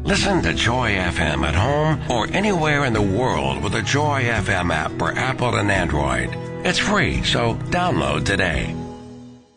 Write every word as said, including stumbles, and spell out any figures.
Listen to Joy F M at home or anywhere in the world with the Joy F M app for Apple and Android. It's free, so download today.